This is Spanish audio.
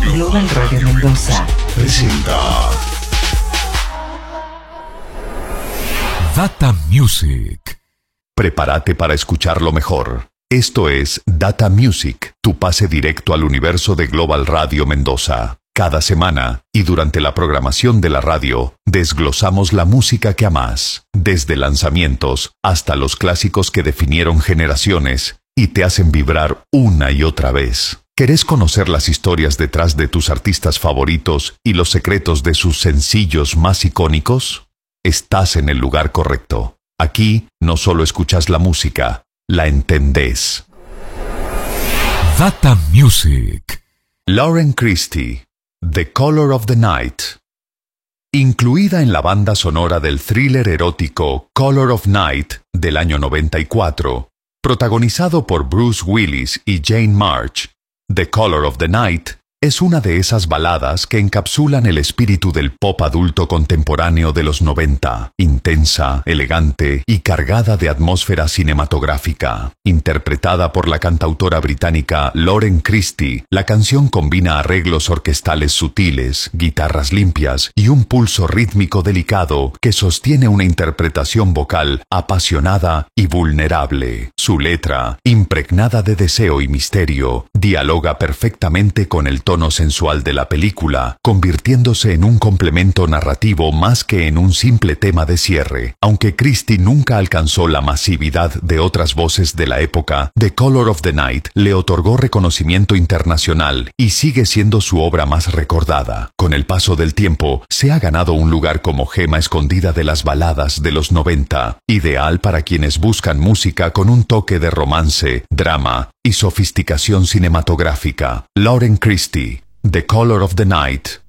Global Radio Mendoza presenta Data Music. Prepárate para escuchar lo mejor. Esto es Data Music, tu pase directo al universo de Global Radio Mendoza. Cada semana, y durante la programación de la radio, desglosamos la música que amás, desde lanzamientos hasta los clásicos que definieron generaciones y te hacen vibrar una y otra vez. ¿Querés conocer las historias detrás de tus artistas favoritos y los secretos de sus sencillos más icónicos? Estás en el lugar correcto. Aquí no solo escuchas la música, la entendés. Data Music. Lauren Christy, The Color of the Night. Incluida en la banda sonora del thriller erótico Color of Night del año 94, protagonizado por Bruce Willis y Jane March, The Color of the Night es una de esas baladas que encapsulan el espíritu del pop adulto contemporáneo de los 90, intensa, elegante y cargada de atmósfera cinematográfica. Interpretada por la cantautora británica Lauren Christy, la canción combina arreglos orquestales sutiles, guitarras limpias y un pulso rítmico delicado que sostiene una interpretación vocal apasionada y vulnerable. Su letra, impregnada de deseo y misterio, dialoga perfectamente con el tono sensual de la película, convirtiéndose en un complemento narrativo más que en un simple tema de cierre. Aunque Christy nunca alcanzó la masividad de otras voces de la época, The Color of the Night le otorgó reconocimiento internacional y sigue siendo su obra más recordada. Con el paso del tiempo, se ha ganado un lugar como gema escondida de las baladas de los 90, ideal para quienes buscan música con un toque de romance, drama y sofisticación cinematográfica. Lauren Christy, The Color of the Night.